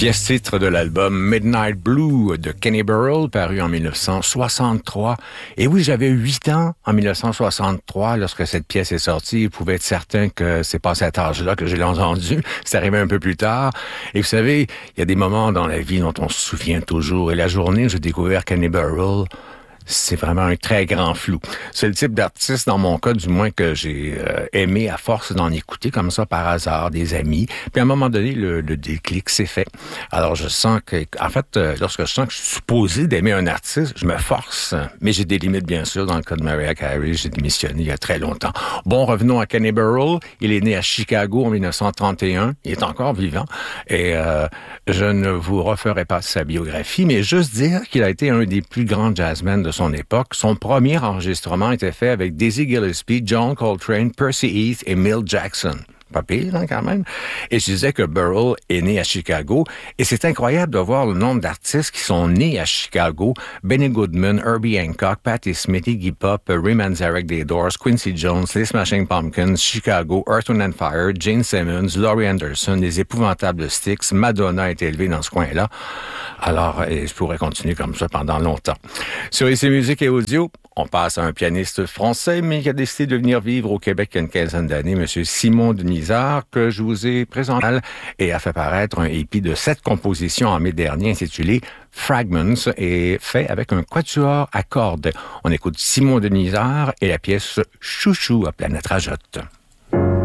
Pièce titre de l'album Midnight Blue de Kenny Burrell, paru en 1963. Et oui, j'avais 8 ans en 1963 lorsque cette pièce est sortie. Vous pouvez être certain que c'est pas à cet âge-là que je l'ai entendu. C'est arrivé un peu plus tard. Et vous savez, il y a des moments dans la vie dont on se souvient toujours. Et la journée où j'ai découvert Kenny Burrell, c'est vraiment un très grand flou. C'est le type d'artiste, dans mon cas du moins, que j'ai aimé à force d'en écouter comme ça par hasard, des amis. Puis à un moment donné, le déclic s'est fait. Alors je sens que, en fait, lorsque je sens que je suis supposé d'aimer un artiste, je me force. Mais j'ai des limites, bien sûr. Dans le cas de Mariah Carey, j'ai démissionné il y a très longtemps. Bon, revenons à Kenny Burrell. Il est né à Chicago en 1931. Il est encore vivant. Et je ne vous referai pas sa biographie, mais juste dire qu'il a été un des plus grands jazzmen de son époque. Son premier enregistrement était fait avec Dizzy Gillespie, John Coltrane, Percy Heath et Milt Jackson. Pas pire, hein, quand même. Et je disais que Burrell est né à Chicago. Et c'est incroyable de voir le nombre d'artistes qui sont nés à Chicago. Benny Goodman, Herbie Hancock, Patti Smith, Iggy Pop, Ray Manzarek des Doors, Quincy Jones, les Smashing Pumpkins, Chicago, Earth, Wind and Fire, Gene Simmons, Laurie Anderson, les épouvantables Styx. Madonna est élevée dans ce coin-là. Alors, je pourrais continuer comme ça pendant longtemps. Sur ICI Musique et Audio, on passe à un pianiste français, mais qui a décidé de venir vivre au Québec il y a une quinzaine d'années, M. Simon Denisard, que je vous ai présenté et a fait paraître un EP de 7 compositions en mai dernier intitulé Fragments et fait avec un quatuor à cordes. On écoute Simon Denisard et la pièce Chouchou à Planète Rajotte.